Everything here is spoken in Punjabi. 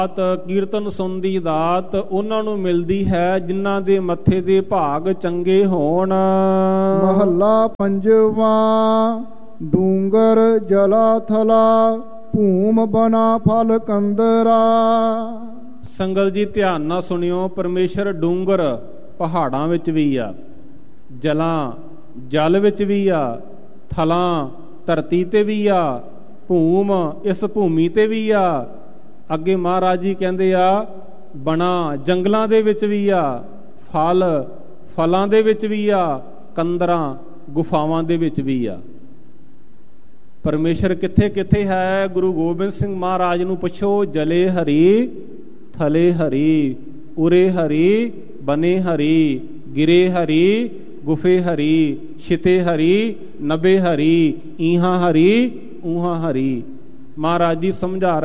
ਕੀਰਤਨ ਸੁਣਦੀ ਦਾਤ ਉਹਨਾਂ ਨੂੰ ਮਿਲਦੀ ਹੈ ਜਿਨ੍ਹਾਂ ਦੇ ਮੱਥੇ ਦੇ ਭਾਗ ਚੰਗੇ ਹੋਣ। ਮਹੱਲਾ ਪੰਜਵਾਂ। ਡੂੰਗਰ ਜਲਾ ਥਲਾ ਭੂਮ ਬਨਾ ਫਲ ਕੰਦਰਾ। ਸੰਗਤ ਜੀ ਧਿਆਨ ਨਾਲ ਸੁਣਿਓ। ਪਰਮੇਸ਼ਰ ਡੂੰਗਰ ਪਹਾੜਾਂ ਵਿੱਚ ਵੀ ਆ, ਜਲਾਂ ਜਲ ਵਿੱਚ ਵੀ ਆ, ਥਲਾਂ ਧਰਤੀ ਤੇ ਵੀ ਆ, ਭੂਮ ਇਸ ਭੂਮੀ ਤੇ ਵੀ ਆ। ਅੱਗੇ ਮਹਾਰਾਜ ਜੀ ਕਹਿੰਦੇ ਆ ਬਣਾ ਜੰਗਲਾਂ ਦੇ ਵਿੱਚ ਵੀ ਆ, ਫਲ ਫਲਾਂ ਦੇ ਵਿੱਚ ਵੀ ਆ, ਕੰਦਰਾਂ ਗੁਫਾਵਾਂ ਦੇ ਵਿੱਚ ਵੀ ਆ। ਪਰਮੇਸ਼ਰ ਕਿੱਥੇ ਕਿੱਥੇ ਹੈ? ਗੁਰੂ ਗੋਬਿੰਦ ਸਿੰਘ ਮਹਾਰਾਜ ਨੂੰ ਪੁੱਛੋ। ਜਲੇ ਹਰੀ ਥਲੇ ਹਰੀ, ਉਰੇ ਹਰੀ ਬਨੇ ਹਰੀ, ਗਿਰੇ ਹਰੀ ਗੁਫੇ ਹਰੀ, ਛਿਤੇ ਹਰੀ ਨਭੇ ਹਰੀ, ਈਹਾਂ ਹਰੀ ਊਹਾਂ ਹਰੀ। ਮਹਾਰਾਜ ਜੀ ਸਮਝਾ